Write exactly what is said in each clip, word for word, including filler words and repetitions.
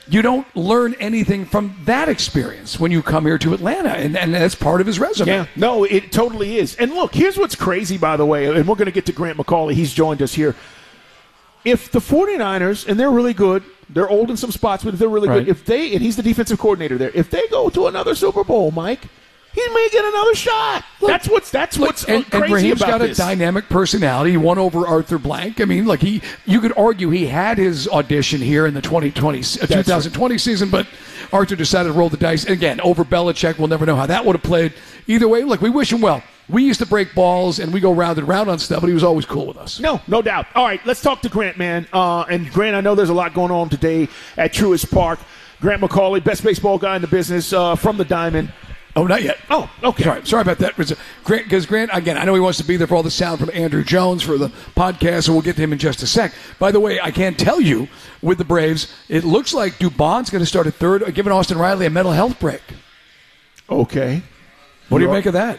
you don't learn anything from that experience when you come here to Atlanta, and, and that's part of his resume. Yeah, no, it totally is. And look, here's what's crazy, by the way, and we're going to get to Grant McAuley. He's joined us here. If the 49ers, and they're really good, they're old in some spots, but if they're really right. good, if they, and he's the defensive coordinator there, if they go to another Super Bowl, Mike, he may get another shot. Look, that's what's that's look, what's and, crazy and Raheem's about got this. a dynamic personality. He won over Arthur Blank. I mean, like he, you could argue he had his audition here in the twenty twenty, uh, twenty twenty right. season, but Arthur decided to roll the dice. And again, over Belichick, we'll never know how that would have played. Either way, look, we wish him well. We used to break balls, and we go round and round on stuff, but he was always cool with us. No, no doubt. All right, let's talk to Grant, man. Uh, and, Grant, I know there's a lot going on today at Truist Park. Grant McAuley, best baseball guy in the business uh, from the Diamond. Oh, not yet. Oh, okay. Sorry, sorry about that. Grant, because Grant, again, I know he wants to be there for all the sound from Andrew Jones for the podcast, and we'll get to him in just a sec. By the way, I can't tell you with the Braves, it looks like Dubon's going to start at third, giving Austin Riley a mental health break. Okay. What do you make of that?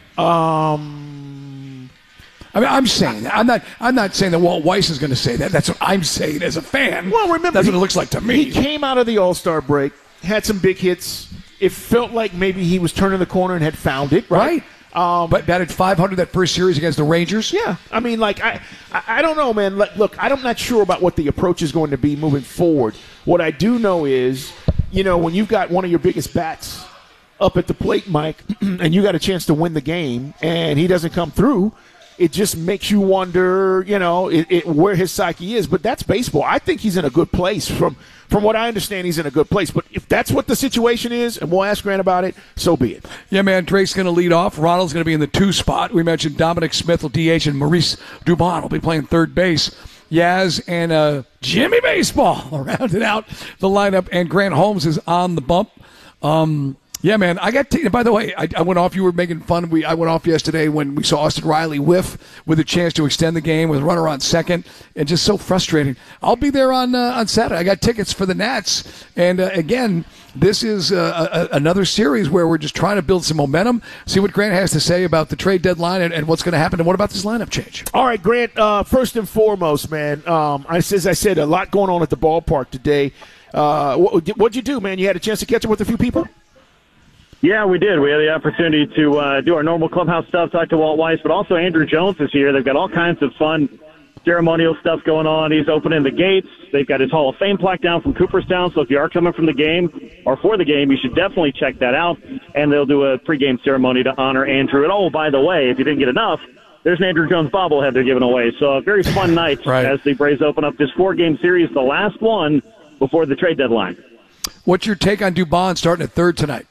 Um, I mean, I'm saying that. I'm not. I'm not saying that Walt Weiss is going to say that. That's what I'm saying as a fan. Well, remember, that's he, what it looks like to me. He came out of the All-Star break, had some big hits. It felt like maybe he was turning the corner and had found it, right? right. Um, but batted five hundred that first series against the Rangers. Yeah, I mean, like I, I, I don't know, man. Look, I'm not sure about what the approach is going to be moving forward. What I do know is, you know, when you've got one of your biggest bats up at the plate, Mike, and you got a chance to win the game, and he doesn't come through, it just makes you wonder, you know, it, it, where his psyche is. But that's baseball. I think he's in a good place. From from what I understand, he's in a good place. But if that's what the situation is, and we'll ask Grant about it, so be it. Yeah, man, Drake's going to lead off. Ronald's going to be in the two spot. We mentioned Dominic Smith will D H, and Maurice Dubon will be playing third base. Yaz and uh, Jimmy Baseball will round it out the lineup, and Grant Holmes is on the bump. Um Yeah, man. I got. T- by the way, I, I went off. You were making fun. We I went off yesterday when we saw Austin Riley whiff with a chance to extend the game with a runner on second, and just so frustrating. I'll be there on uh, on Saturday. I got tickets for the Nats, and uh, again, this is uh, a, another series where we're just trying to build some momentum. See what Grant has to say about the trade deadline and, and what's going to happen, and what about this lineup change? All right, Grant. Uh, first and foremost, man. Um, I, as I said, a lot going on at the ballpark today. Uh, what, what'd you do, man? You had a chance to catch up with a few people? Yeah, we did. We had the opportunity to uh, do our normal clubhouse stuff, talk to Walt Weiss, but also Andrew Jones is here. They've got all kinds of fun ceremonial stuff going on. He's opening the gates. They've got his Hall of Fame plaque down from Cooperstown, so if you are coming from the game or for the game, you should definitely check that out. And they'll do a pregame ceremony to honor Andrew. And, oh, by the way, if you didn't get enough, there's an Andrew Jones bobblehead they're giving away. So a very fun night right. as the Braves open up this four-game series, the last one before the trade deadline. What's your take on Dubon starting at third tonight?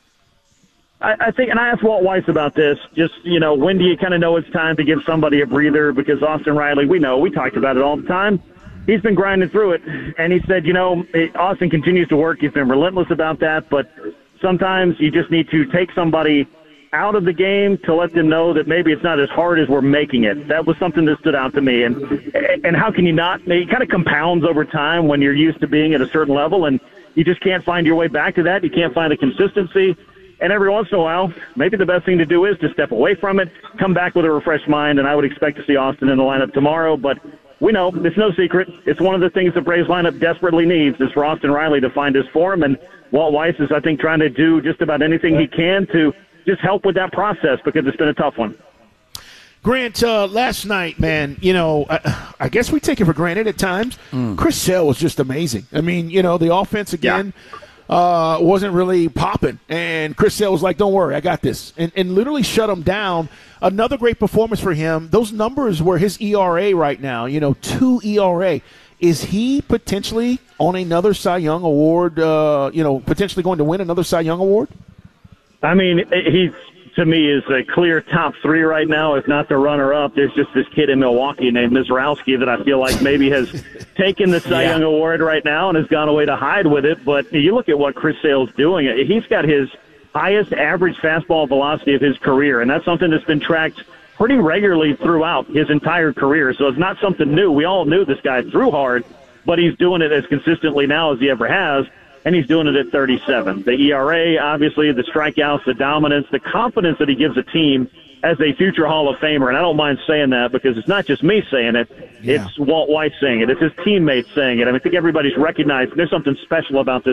I think, and I asked Walt Weiss about this, just, you know, when do you kind of know it's time to give somebody a breather? Because Austin Riley, we know, we talked about it all the time. He's been grinding through it. And he said, you know, Austin continues to work. He's been relentless about that. But sometimes you just need to take somebody out of the game to let them know that maybe it's not as hard as we're making it. That was something that stood out to me. And, and how can you not? It kind of compounds over time when you're used to being at a certain level, and you just can't find your way back to that. You can't find a consistency. And every once in a while, maybe the best thing to do is to step away from it, come back with a refreshed mind, and I would expect to see Austin in the lineup tomorrow. But we know it's no secret. It's one of the things the Braves lineup desperately needs is for Austin Riley to find his form. And Walt Weiss is, I think, trying to do just about anything he can to just help with that process because it's been a tough one. Grant, uh, last night, man, you know, I, I guess we take it for granted at times. Mm. Chris Sale was just amazing. I mean, you know, the offense again. Yeah. Uh, wasn't really popping. And Chris Sale was like, don't worry, I got this. And, and literally shut him down. Another great performance for him. Those numbers were his E R A right now, you know, two E R A. Is he potentially on another Cy Young Award, uh, you know, potentially going to win another Cy Young Award? I mean, he's, to me, is a clear top three right now, if not the runner-up. There's just this kid in Milwaukee named Mizrowski that I feel like maybe has taken the Cy yeah. Young Award right now and has gone away to hide with it. But you look at what Chris Sale's doing. He's got his highest average fastball velocity of his career, and that's something that's been tracked pretty regularly throughout his entire career. So it's not something new. We all knew this guy threw hard, but he's doing it as consistently now as he ever has. And he's doing it at thirty-seven. The E R A, obviously, the strikeouts, the dominance, the confidence that he gives a team as a future Hall of Famer. And I don't mind saying that because it's not just me saying it. Yeah. It's Walt Weiss saying it. It's his teammates saying it. I mean, I think everybody's recognized there's something special about this